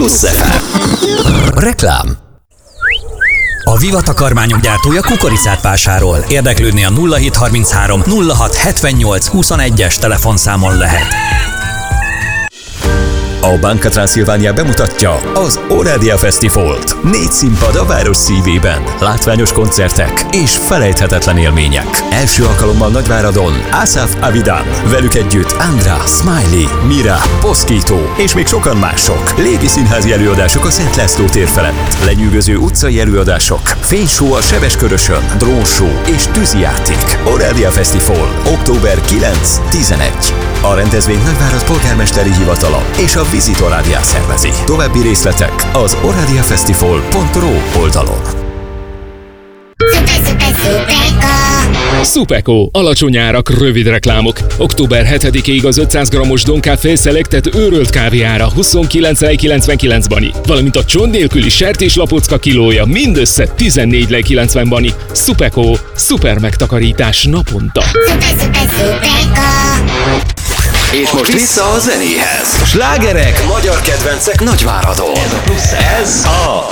Plusz FM. Reklám. A Viva takarmányok gyártója kukoricát vásárol. Érdeklődni a 0733 06 78 21-es telefonszámon lehet. A Banca Transilvania bemutatja az Orádia Fesztivált. 4 színpad a város szívében, látványos koncertek és felejthetetlen élmények. Első alkalommal Nagyváradon Asaf Avidan, velük együtt Andra, Smiley, Mira, Poszkító és még sokan mások. Légi színházi előadások a Szent László tér felett, lenyűgöző utcai előadások, fényshow a Sebeskörösön, drónshow és tűzijáték. Orádia Fesztivál, október 9-11. A rendezvény Nagyvárad polgármesteri hivatala és a Visit Orádia szervezi. További részletek az oradiafestival.ro oldalon. Supeko. Alacsony árak, rövid reklámok. Október 7-ig az 500 g-os Donkáfé Selected őrölt kávé ára 29,99 bani. Valamint a csont nélküli sertéslapocka kilója mindössze 14,90 bani. Supeko. Szuper megtakarítás naponta. És most vissza a zenéhez. Slágerek, magyar kedvencek Nagyváradon. Ez a